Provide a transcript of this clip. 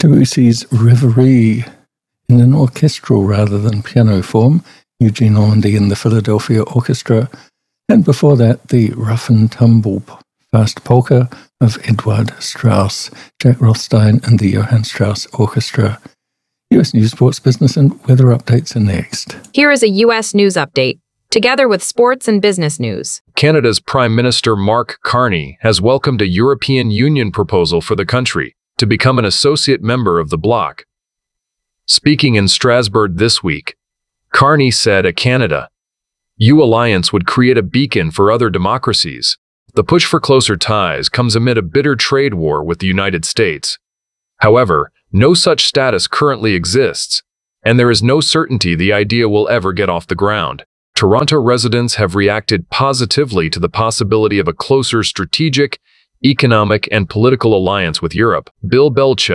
Debussy's Reverie in an orchestral rather than piano form, Eugene Ormandy and the Philadelphia Orchestra, and before that the Rough and Tumble Fast Polka of Eduard Strauss, Jack Rothstein and the Johann Strauss Orchestra. US News, Sports, Business and Weather updates are next. Here is a US News update, together with sports and business news. Canada's Prime Minister Mark Carney has welcomed a European Union proposal for the country to become an associate member of the bloc. Speaking in Strasbourg this week, Carney said a Canada-EU alliance would create a beacon for other democracies. The push for closer ties comes amid a bitter trade war with the United States. However, no such status currently exists, and there is no certainty the idea will ever get off the ground. Toronto residents have reacted positively to the possibility of a closer strategic, economic, and political alliance with Europe. Bill Belichick,